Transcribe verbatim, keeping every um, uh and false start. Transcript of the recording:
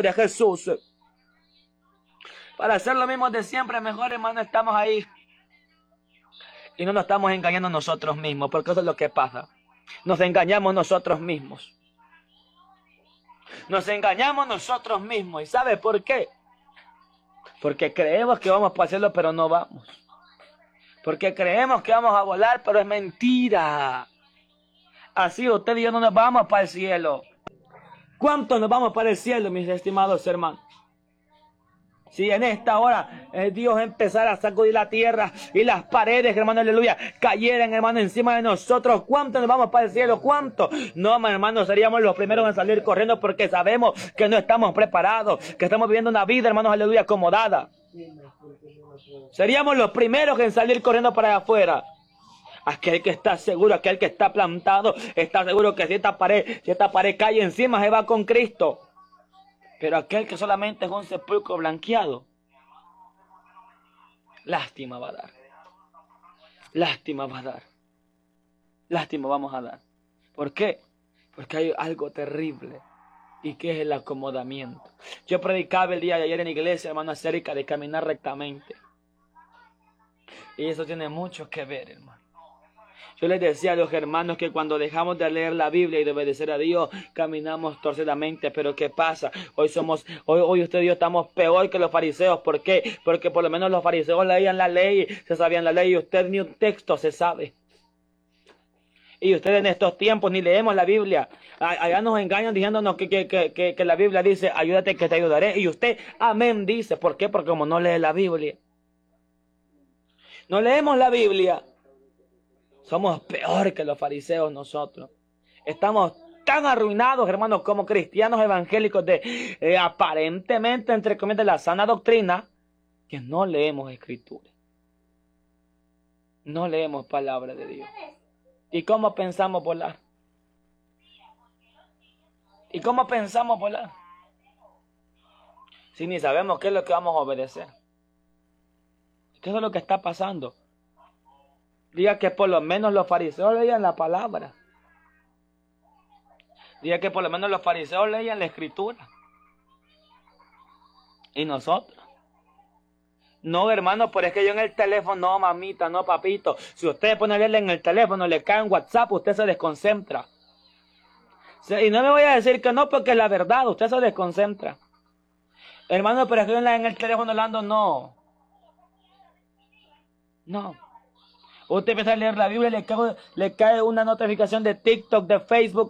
de Jesús. Para hacer lo mismo de siempre, mejor, hermano, estamos ahí. Y no nos estamos engañando nosotros mismos, porque eso es lo que pasa. Nos engañamos nosotros mismos. Nos engañamos nosotros mismos. ¿Y sabe por qué? Porque creemos que vamos para el cielo, pero no vamos. Porque creemos que vamos a volar, pero es mentira. Así usted y yo no nos vamos para el cielo. ¿Cuántos nos vamos para el cielo, mis estimados hermanos? Si en esta hora eh, Dios empezara a sacudir la tierra y las paredes, hermano, aleluya, cayeran, hermano, encima de nosotros, ¿cuántos nos vamos para el cielo? ¿Cuántos? No, hermano, seríamos los primeros en salir corriendo porque sabemos que no estamos preparados, que estamos viviendo una vida, hermanos, aleluya, acomodada. Seríamos los primeros en salir corriendo para afuera. Aquel que está seguro, aquel que está plantado, está seguro que si esta pared, si esta pared cae encima, se va con Cristo. Pero aquel que solamente es un sepulcro blanqueado, lástima va a dar. Lástima va a dar. Lástima vamos a dar. ¿Por qué? Porque hay algo terrible. ¿Y qué es el acomodamiento? Yo predicaba el día de ayer en la iglesia, hermano, acerca de caminar rectamente. Y eso tiene mucho que ver, hermano. Yo les decía a los hermanos que cuando dejamos de leer la Biblia y de obedecer a Dios, caminamos torcidamente. Pero ¿qué pasa? Hoy somos, hoy, hoy usted y yo estamos peor que los fariseos. ¿Por qué? Porque por lo menos los fariseos leían la ley, se sabían la ley, y usted ni un texto se sabe. Y ustedes en estos tiempos ni leemos la Biblia. Allá nos engañan diciéndonos que, que, que, que, que la Biblia dice, ayúdate que te ayudaré. Y usted, amén, dice. ¿Por qué? Porque como no lee la Biblia. No leemos la Biblia. Somos peor que los fariseos nosotros. Estamos tan arruinados, hermanos, como cristianos evangélicos de eh, aparentemente, entre comillas, la sana doctrina, que no leemos escritura. No leemos palabra de Dios. ¿Y cómo pensamos volar? ¿Y cómo pensamos volar? Si ni sabemos qué es lo que vamos a obedecer. ¿Qué es lo que está pasando? Diga que por lo menos los fariseos leían la palabra. Diga que por lo menos los fariseos leían la escritura. ¿Y nosotros? No, hermano, pero es que yo en el teléfono, no, mamita, no, papito. Si usted pone a leerle en el teléfono, le cae en WhatsApp, usted se desconcentra. Y no me voy a decir que no, porque es la verdad, usted se desconcentra. Hermano, pero es que yo en el teléfono hablando, no. No. Usted empieza a leer la Biblia y le cae, le cae una notificación de TikTok, de Facebook.